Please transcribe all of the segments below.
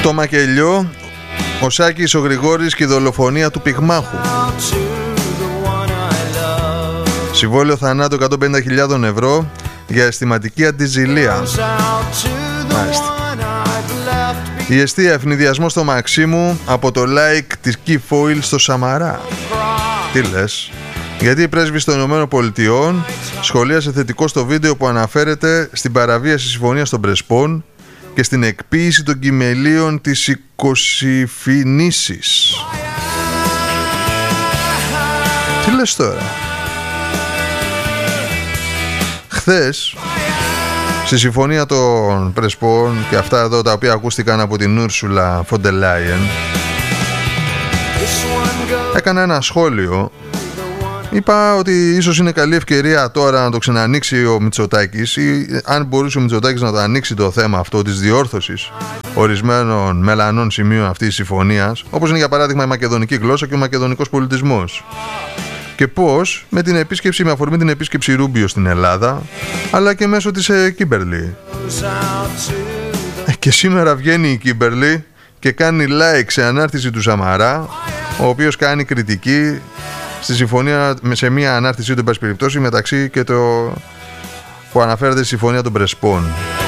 Στο μακελιό ο Σάκης, ο Γρηγόρης και η δολοφονία του πυγμάχου. Συμβόλαιο θανάτου 150.000 ευρώ για αισθηματική αντιζηλία. Μάλιστα. Η εστία, ευνηδιασμό στο Μαξίμου από το like της Keyfoil στο Σαμαρά. Τι λες? Γιατί η πρέσβης των Ηνωμένων Πολιτειών σχολίασε θετικό στο βίντεο που αναφέρεται στην παραβίαση συμφωνίας των Πρεσπών και στην εκποίηση των κυμελίων της 20φινήσης. Τι λες τώρα? Χθες, στη συμφωνία των Πρεσπών και αυτά εδώ τα οποία ακούστηκαν από την Ούρσουλα φον ντερ Λάιεν, έκανα ένα σχόλιο. Είπα ότι ίσως είναι καλή ευκαιρία τώρα να το ξανανοίξει ο Μητσοτάκης, ή αν μπορούσε ο Μητσοτάκης να το ανοίξει το θέμα αυτό της διόρθωσης ορισμένων μελανών σημείων αυτής της συμφωνίας, όπως είναι για παράδειγμα η μακεδονική γλώσσα και ο μακεδονικός πολιτισμός. Και πώς με την επίσκεψη, με αφορμή την επίσκεψη Ρούμπιο στην Ελλάδα, αλλά και μέσω της Κίμπερλι. Και σήμερα βγαίνει η Κίμπερλι και κάνει like σε ανάρτηση του Σαμαρά, ο οποίος κάνει κριτική στη συμφωνία, σε μια ανάρτησή του, εν πάση περιπτώσει, μεταξύ και το που αναφέρεται στη συμφωνία των Πρεσπών.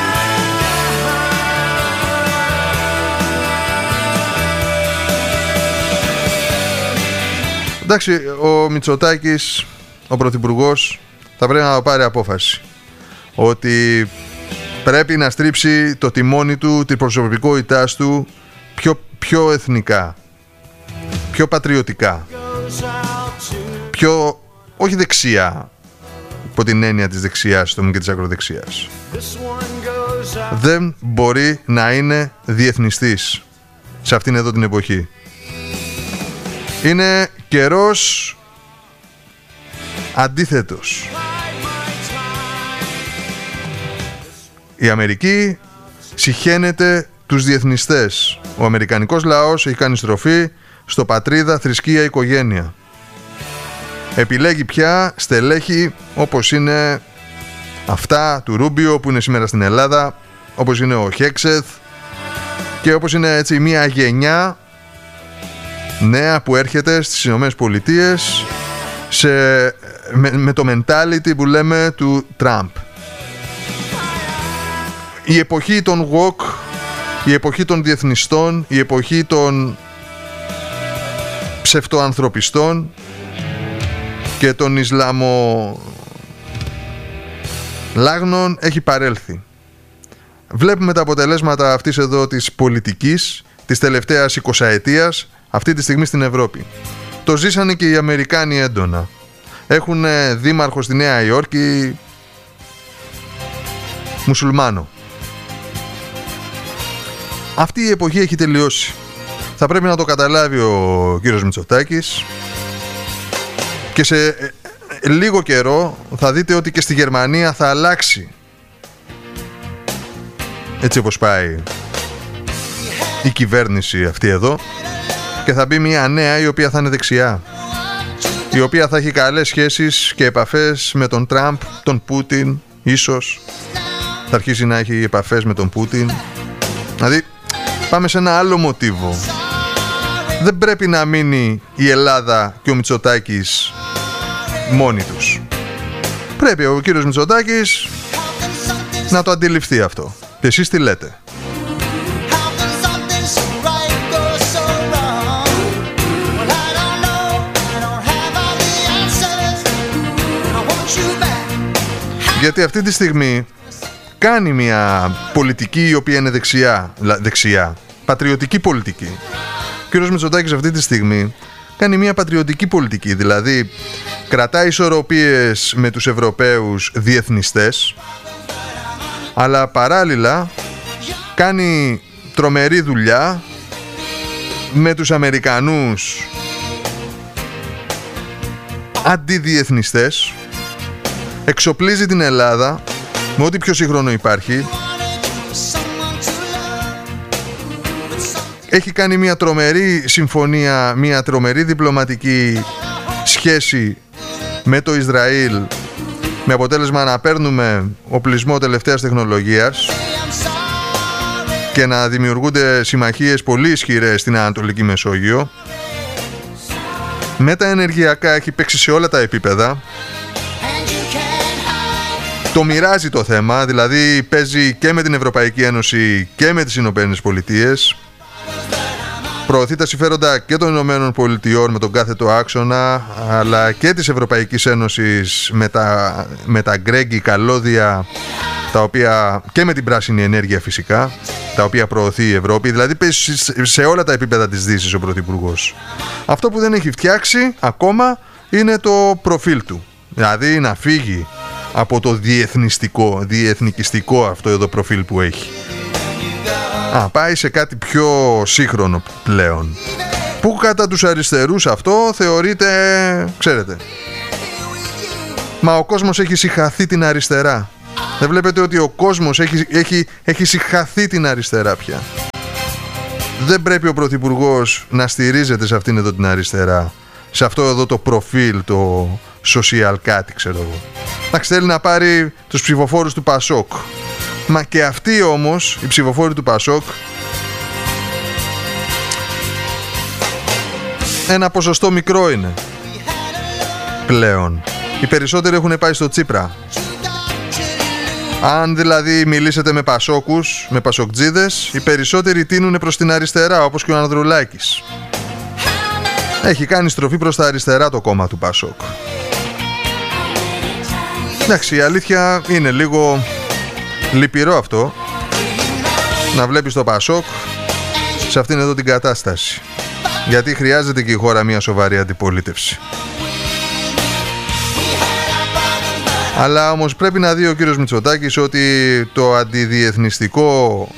Εντάξει, ο Μητσοτάκης, ο πρωθυπουργός, θα πρέπει να πάρει απόφαση ότι πρέπει να στρίψει το τιμόνι του, την προσωπικότητάς του πιο εθνικά, πιο πατριωτικά, πιο, όχι δεξιά, υπό την έννοια της δεξιάς και της ακροδεξιάς. Δεν μπορεί να είναι διεθνιστής σε αυτήν εδώ την εποχή. Είναι καιρός αντίθετος. Η Αμερική συχαίνεται τους διεθνιστές. Ο αμερικανικός λαός έχει κάνει στροφή στο πατρίδα, θρησκεία, οικογένεια. Επιλέγει πια στελέχη όπως είναι αυτά του Ρούμπιο που είναι σήμερα στην Ελλάδα, όπως είναι ο Χέξεθ και όπως είναι έτσι μια γενιά νέα που έρχεται στις Ηνωμένες Πολιτείες με το mentality που λέμε του Τραμπ. Η εποχή των woke, η εποχή των διεθνιστών, η εποχή των ψευτοανθρωπιστών και των Ισλαμολάγνων έχει παρέλθει. Βλέπουμε τα αποτελέσματα αυτής εδώ της πολιτικής της τελευταίας 20ετίας αυτή τη στιγμή στην Ευρώπη. Το ζήσανε και οι Αμερικάνοι έντονα. Έχουν δήμαρχο στη Νέα Υόρκη μουσουλμάνο. Αυτή η εποχή έχει τελειώσει. Θα πρέπει να το καταλάβει ο κύριος Μητσοτάκης και σε λίγο καιρό θα δείτε ότι και στη Γερμανία θα αλλάξει, έτσι όπως πάει η κυβέρνηση αυτή εδώ, και θα μπει μια νέα η οποία θα είναι δεξιά, η οποία θα έχει καλές σχέσεις και επαφές με τον Τραμπ, τον Πούτιν, ίσως θα αρχίσει να έχει επαφές με τον Πούτιν. Δηλαδή πάμε σε ένα άλλο μοτίβο. Δεν πρέπει να μείνει η Ελλάδα και ο Μητσοτάκης μόνοι τους. Πρέπει ο κύριος Μητσοτάκης να το αντιληφθεί αυτό. Και εσείς τι λέτε? Γιατί αυτή τη στιγμή κάνει μια πολιτική η οποία είναι δεξιά, πατριωτική πολιτική. Ο κύριος Μητσοτάκης αυτή τη στιγμή κάνει μια πατριωτική πολιτική, δηλαδή κρατάει ισορροπίες με τους Ευρωπαίους διεθνιστές, αλλά παράλληλα κάνει τρομερή δουλειά με τους Αμερικανούς αντιδιεθνιστές, εξοπλίζει την Ελλάδα με ό,τι πιο σύγχρονο υπάρχει. Έχει κάνει μια τρομερή συμφωνία, μια τρομερή διπλωματική σχέση με το Ισραήλ, με αποτέλεσμα να παίρνουμε οπλισμό τελευταίας τεχνολογίας, και να δημιουργούνται συμμαχίες πολύ ισχυρές στην Ανατολική Μεσόγειο. Με τα ενεργειακά έχει παίξει σε όλα τα επίπεδα. Το μοιράζει το θέμα, δηλαδή παίζει και με την Ευρωπαϊκή Ένωση και με τις Ηνωμένες Πολιτείες. Προωθεί τα συμφέροντα και των Ηνωμένων Πολιτειών με τον κάθετο άξονα, αλλά και της Ευρωπαϊκής Ένωσης με τα γκρέγγι καλώδια, τα οποία και με την πράσινη ενέργεια φυσικά, τα οποία προωθεί η Ευρώπη. Δηλαδή παίζει σε όλα τα επίπεδα της Δύσης ο Πρωθυπουργός. Αυτό που δεν έχει φτιάξει ακόμα είναι το προφίλ του. Δηλαδή να φύγει από το διεθνικιστικό αυτό εδώ προφίλ που έχει. Πάει σε κάτι πιο σύγχρονο πλέον, που κατά τους αριστερούς αυτό θεωρείται, ξέρετε. Μα ο κόσμος έχει συγχαθεί την αριστερά. Δεν βλέπετε ότι ο κόσμος έχει συγχαθεί την αριστερά πια. Δεν πρέπει ο Πρωθυπουργός να στηρίζεται σε αυτήν εδώ την αριστερά, σε αυτό εδώ το προφίλ, το social κάτι, ξέρω εγώ. Εντάξει, θέλει να πάρει τους ψηφοφόρους του Πασόκ. Μα και αυτοί όμως, οι ψηφοφόροι του Πασόκ, ένα ποσοστό μικρό είναι πλέον. Οι περισσότεροι έχουν πάει στο Τσίπρα. Αν δηλαδή μιλήσετε με Πασόκους, με Πασοκτζίδες, οι περισσότεροι τείνουν προς την αριστερά, όπως και ο Ανδρουλάκης. Έχει κάνει στροφή προς τα αριστερά το κόμμα του Πασόκ. Εντάξει, η αλήθεια είναι λίγο λυπηρό αυτό, να βλέπεις το Πασόκ σε αυτήν εδώ την κατάσταση. Γιατί χρειάζεται και η χώρα μια σοβαρή αντιπολίτευση. Αλλά όμως πρέπει να δει ο κύριος Μητσοτάκης ότι το αντιδιεθνιστικό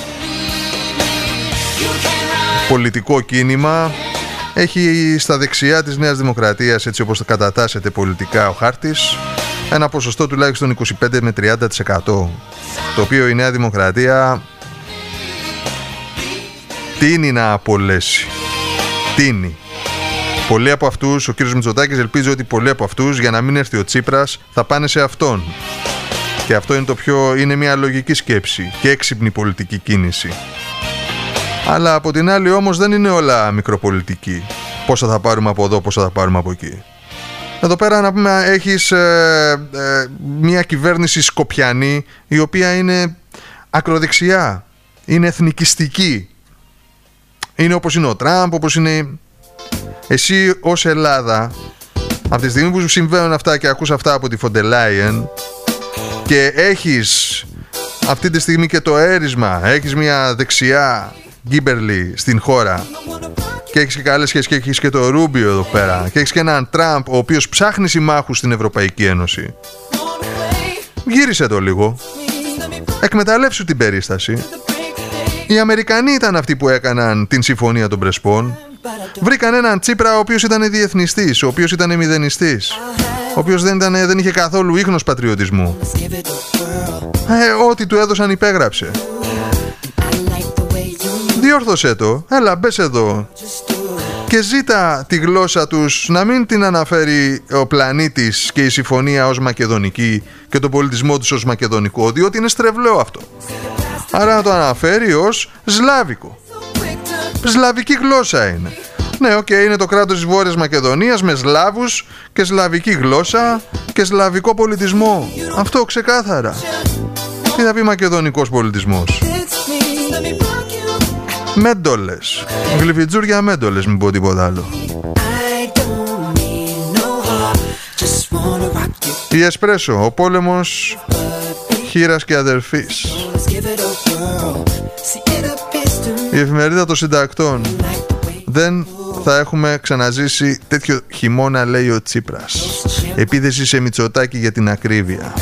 πολιτικό κίνημα έχει στα δεξιά της Νέας Δημοκρατίας, έτσι όπως κατατάσσεται πολιτικά ο χάρτης, ένα ποσοστό τουλάχιστον 25 με 30%, το οποίο η Νέα Δημοκρατία τείνει να απολέσει. Τείνει. Πολλοί από αυτούς, ο κύριος Μητσοτάκης ελπίζει ότι πολλοί από αυτούς, για να μην έρθει ο Τσίπρας, θα πάνε σε αυτόν. Και αυτό είναι μια λογική σκέψη και έξυπνη πολιτική κίνηση. Αλλά από την άλλη όμως δεν είναι όλα μικροπολιτική. Πόσα θα πάρουμε από εδώ, πόσα θα πάρουμε από εκεί. Εδώ πέρα να πούμε έχεις μια κυβέρνηση σκοπιανή, η οποία είναι ακροδεξιά, είναι εθνικιστική. Είναι όπως είναι ο Τραμπ, όπως είναι... Εσύ ως Ελλάδα, από τη στιγμή που σου συμβαίνουν αυτά και ακούς αυτά από τη Φοντελάιεν και έχεις αυτή τη στιγμή και το έρισμα, έχεις μια δεξιά Γκίμπερλι στην χώρα και έχεις και καλές σχέσεις και έχεις και το Ρούμπιο εδώ πέρα και έχεις και έναν Τραμπ ο οποίος ψάχνει συμμάχους στην Ευρωπαϊκή Ένωση, γύρισε το λίγο, εκμεταλλεύσου την περίσταση. Οι Αμερικανοί ήταν αυτοί που έκαναν την συμφωνία των Πρεσπών. Βρήκαν έναν Τσίπρα ο οποίος ήταν διεθνιστής, ο οποίος ήταν μηδενιστής, ο οποίος δεν είχε καθόλου ίχνος πατριωτισμού. Ό,τι του έδωσαν υπέγραψε. Διόρθωσέ το, έλα μπες εδώ και ζήτα τη γλώσσα τους να μην την αναφέρει ο πλανήτης και η συμφωνία ως μακεδονική και τον πολιτισμό τους ως μακεδονικό, διότι είναι στρεβλό αυτό. Άρα να το αναφέρει ως σλάβικο. Σλαβική γλώσσα είναι. Ναι, είναι το κράτος της Βόρειας Μακεδονίας με Σλάβους και σλαβική γλώσσα και σλαβικό πολιτισμό. Αυτό ξεκάθαρα. Τι θα πει μακεδονικός πολιτισμός? Μέντολες. Γλυφιτζούρια μέντολες, μην πω τίποτα άλλο. Η Εσπρέσο, ο πόλεμος χήρας και αδερφής. Η εφημερίδα των συντακτών. Δεν θα έχουμε ξαναζήσει τέτοιο χειμώνα, λέει ο Τσίπρας. Επίθεση σε Μητσοτάκη για την ακρίβεια.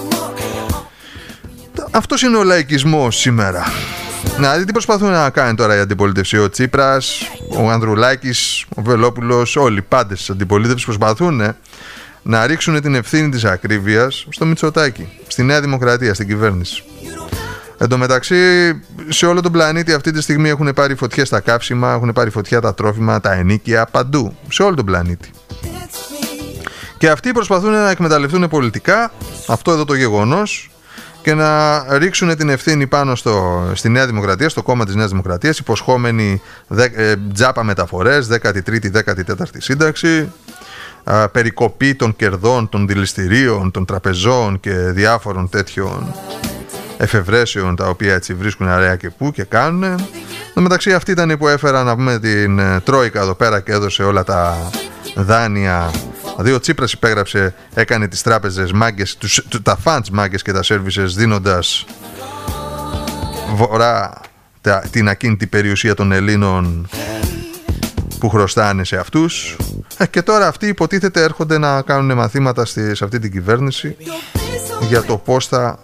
Αυτός είναι ο λαϊκισμός σήμερα. Να δείτε τι προσπαθούν να κάνει τώρα η αντιπολίτευση. Ο Τσίπρας, ο Ανδρουλάκης, ο Βελόπουλος, όλοι οι πάντες της αντιπολίτευσης προσπαθούν να ρίξουν την ευθύνη της ακρίβειας στο Μητσοτάκη, στη Νέα Δημοκρατία, στην κυβέρνηση. Εν τω μεταξύ, σε όλο τον πλανήτη αυτή τη στιγμή έχουν πάρει φωτιές τα κάψιμα, έχουν πάρει φωτιά τα τρόφιμα, τα ενοίκια, παντού, σε όλο τον πλανήτη. Και αυτοί προσπαθούν να εκμεταλλευτούν πολιτικά αυτό εδώ το γεγονός και να ρίξουν την ευθύνη πάνω στη Νέα Δημοκρατία, στο κόμμα της Νέας Δημοκρατίας, υποσχόμενοι τζάπα μεταφορές, 13η, 14η σύνταξη, περικοπή των κερδών των δηληστηρίων, των τραπεζών και διάφορων τέτοιων εφευρέσεων, τα οποία έτσι βρίσκουν αρέα και πού και κάνουν. Εν μεταξύ, αυτοί ήταν που έφεραν, να πούμε, την Τρόικα εδώ πέρα και έδωσε όλα τα δάνεια. Δηλαδή ο Τσίπρας υπέγραψε, έκανε τις τράπεζες μάγκες, τα funds μάγκες και τα services, δίνοντας βορρά την ακίνητη περιουσία των Ελλήνων που χρωστάνε σε αυτούς. Και τώρα αυτοί υποτίθεται έρχονται να κάνουν μαθήματα σε αυτή την κυβέρνηση για το πώς θα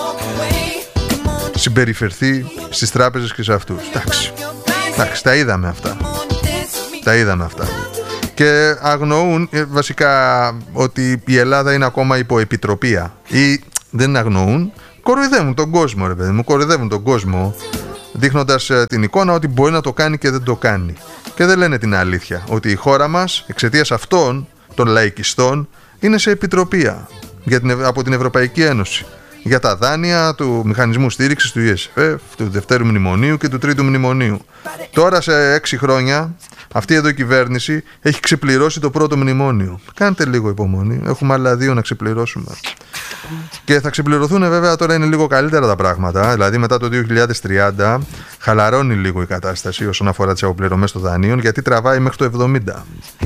συμπεριφερθεί στις τράπεζες και σε αυτούς. Εντάξει, τα είδαμε αυτά. Και αγνοούν βασικά ότι η Ελλάδα είναι ακόμα υποεπιτροπία. Ή δεν αγνοούν, κοροϊδεύουν τον κόσμο, ρε παιδί μου, κοροϊδεύουν τον κόσμο, δείχνοντας την εικόνα ότι μπορεί να το κάνει και δεν το κάνει. Και δεν λένε την αλήθεια, ότι η χώρα μας, εξαιτίας αυτών των λαϊκιστών, είναι σε επιτροπία από την Ευρωπαϊκή Ένωση για τα δάνεια του μηχανισμού στήριξης του ESF, του Δευτέρου Μνημονίου και του Τρίτου Μνημονίου. Τώρα σε 6 χρόνια αυτή εδώ η κυβέρνηση έχει ξεπληρώσει το πρώτο μνημόνιο. Κάντε λίγο υπομονή, έχουμε άλλα 2 να ξεπληρώσουμε. Και θα ξεπληρωθούν, βέβαια, τώρα είναι λίγο καλύτερα τα πράγματα. Δηλαδή μετά το 2030 χαλαρώνει λίγο η κατάσταση όσον αφορά τις αποπληρωμές των δανείων, γιατί τραβάει μέχρι το 70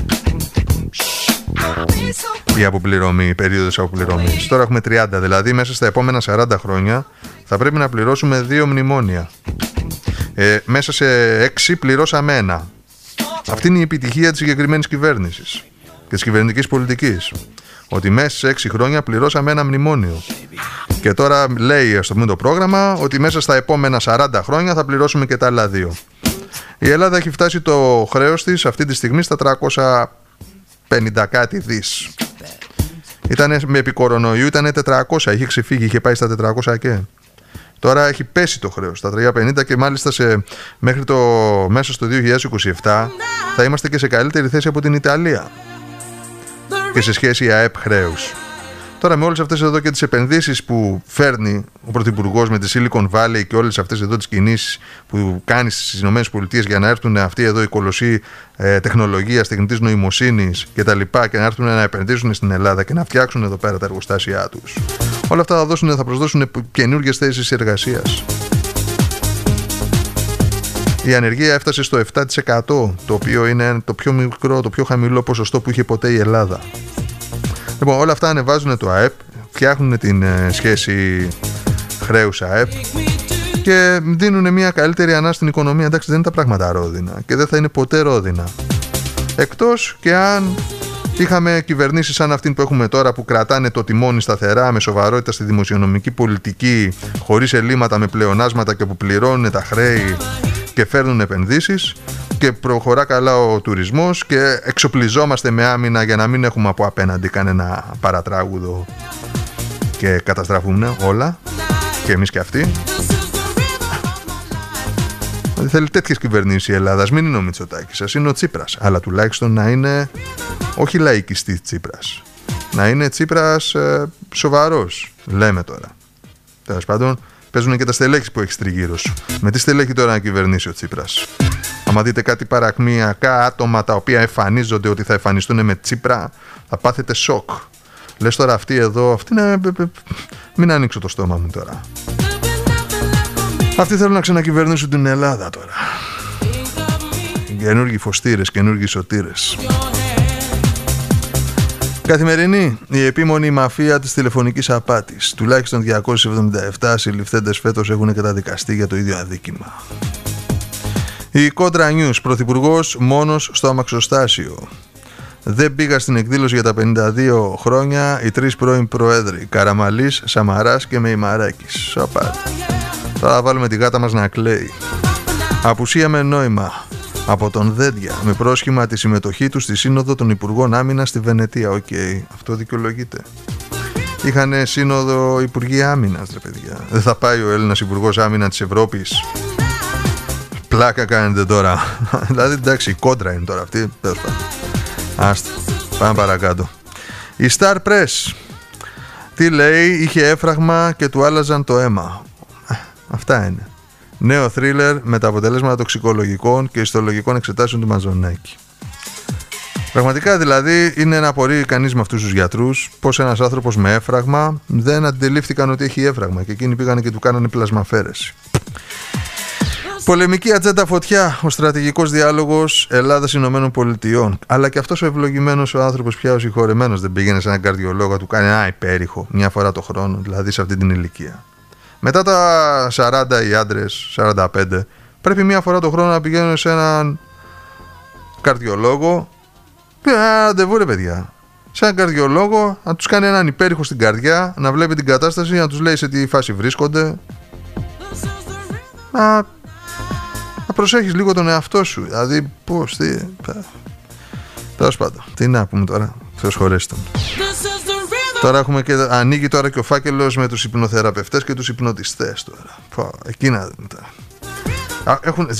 η αποπληρωμή, η περίοδος αποπληρωμής. Τώρα έχουμε 30, δηλαδή μέσα στα επόμενα 40 χρόνια θα πρέπει να πληρώσουμε 2 μνημόνια. Μέσα σε 6 πληρώσαμε 1. Αυτή είναι η επιτυχία της συγκεκριμένης κυβέρνησης και της κυβερνητικής πολιτικής. Ότι μέσα σε 6 χρόνια πληρώσαμε 1 μνημόνιο. Και τώρα λέει, ας το πούμε, το πρόγραμμα ότι μέσα στα επόμενα 40 χρόνια θα πληρώσουμε και τα άλλα 2. Η Ελλάδα έχει φτάσει το χρέος της αυτή τη στιγμή στα 350 κάτι δις. Ήτανε, με επικορονοϊού ήταν 400, είχε ξεφύγει, είχε πάει στα 400 και. Τώρα έχει πέσει το χρέος στα 350 και μάλιστα μέσα στο 2027 θα είμαστε και σε καλύτερη θέση από την Ιταλία και σε σχέση ΑΕΠ χρέους. Τώρα με όλες αυτές εδώ και τις επενδύσεις που φέρνει ο Πρωθυπουργός με τη Silicon Valley και όλες αυτές εδώ τις κινήσεις που κάνει στις ΗΠΑ για να έρθουν αυτοί εδώ οι κολοσσοί τεχνολογίας, τεχνητής νοημοσύνης και τα λοιπά, και να έρθουν να επενδύσουν στην Ελλάδα και να φτιάξουν εδώ πέρα τα εργοστάσια τους. Όλα αυτά θα προσδώσουν καινούργιες θέσεις εργασίας. Η ανεργία έφτασε στο 7%, το οποίο είναι το πιο μικρό, το πιο χαμηλό ποσοστό που είχε ποτέ η Ελλάδα. Λοιπόν, όλα αυτά ανεβάζουν το ΑΕΠ, φτιάχνουν την σχέση χρέους ΑΕΠ και δίνουν μια καλύτερη ανάσα στην οικονομία. Εντάξει, δεν είναι τα πράγματα ρόδινα και δεν θα είναι ποτέ ρόδινα. Εκτός και αν είχαμε κυβερνήσεις σαν αυτήν που έχουμε τώρα, που κρατάνε το τιμόνι σταθερά, με σοβαρότητα στη δημοσιονομική πολιτική, χωρίς ελλείμματα, με πλεονάσματα και που πληρώνουν τα χρέη και φέρνουν επενδύσεις και προχωρά καλά ο τουρισμός και εξοπλιζόμαστε με άμυνα για να μην έχουμε από απέναντι κανένα παρατράγουδο και καταστραφούν όλα και εμείς και αυτοί. Θέλει τέτοιες κυβερνήσεις η Ελλάδα. Μην είναι ο Μητσοτάκης, σας είναι ο Τσίπρας, αλλά τουλάχιστον να είναι όχι λαϊκιστής Τσίπρας, να είναι Τσίπρας σοβαρός, λέμε τώρα. Τέλος πάντων, παίζουν και τα στελέχη που έχει τριγύρω σου. Με τι στελέχη τώρα να κυβερνήσει ο Τσίπρας? Άμα δείτε κάτι παρακμιακά άτομα τα οποία εμφανίζονται ότι θα εμφανιστούν με Τσίπρα, θα πάθετε σοκ. Λες τώρα αυτοί εδώ, μην ανοίξω το στόμα μου τώρα. Αυτοί θέλουν να ξανακυβερνήσουν την Ελλάδα τώρα. Καινούργιοι φωστήρες, καινούργιοι σωτήρες. Καθημερινή, η επίμονη μαφία της τηλεφωνικής απάτης. Τουλάχιστον 277 συλληφθέντες φέτος έχουν καταδικαστεί για το ίδιο αδίκημα. Η Κόντρα News, πρωθυπουργός μόνος στο αμαξοστάσιο. Δεν πήγα στην εκδήλωση για τα 52 χρόνια οι 3 πρώην προέδροι, Καραμαλής, Σαμαράς και Μεϊμαράκης. Σοπα. Τώρα θα βάλουμε τη γάτα μας να κλαίει. Απουσία με νόημα από τον Δέντια, με πρόσχημα τη συμμετοχή του στη Σύνοδο των Υπουργών Άμυνας στη Βενετία. Οκ, αυτό δικαιολογείται. Είχανε σύνοδο Υπουργοί Άμυνας, ρε παιδιά. Δεν θα πάει ο Έλληνας Υπουργός Άμυνα της Ευρώπης? Πλάκα κάνετε τώρα. Δηλαδή, εντάξει, η κόντρα είναι τώρα αυτή. Άστα, πάμε παρακάτω. Η Star Press. Τι λέει, είχε έφραγμα και του άλλαζαν το αίμα. Αυτά είναι. Νέο θρίλερ με τα αποτελέσματα τοξικολογικών και ιστολογικών εξετάσεων του Μαζονάκη. Πραγματικά δηλαδή είναι να απορεί κανείς με αυτούς τους γιατρούς πως ένας άνθρωπος με έφραγμα δεν αντιλήφθηκαν ότι έχει έφραγμα και εκείνοι πήγανε και του κάνανε πλασμαφέρεση. Πολεμική ατζέντα φωτιά, ο στρατηγικός διάλογος Ελλάδας-Ηνωμένων Πολιτειών. Αλλά και αυτός ο ευλογημένος ο άνθρωπος πια ο συγχωρεμένος δεν πήγαινε σε έναν καρδιολόγο, του κάνει ένα υπέρηχο μια φορά το χρόνο, δηλαδή σε αυτή την ηλικία. Μετά τα 40 οι άντρες, 45, πρέπει μια φορά το χρόνο να πηγαίνουν σε έναν καρδιολόγο. Ένα ραντεβού ρε παιδιά. Σε έναν καρδιολόγο να τους κάνει έναν υπέρηχο στην καρδιά, να βλέπει την κατάσταση, να τους λέει σε τι φάση βρίσκονται. Να προσέχεις λίγο τον εαυτό σου. Δηλαδή πώς, τέλος πάντων, τι να πούμε τώρα. Θεός χωρέσει τον. Τώρα έχουμε και, ανοίγει τώρα και ο φάκελος με τους υπνοθεραπευτές και τους υπνοτιστές τώρα. Εκείνα έχουν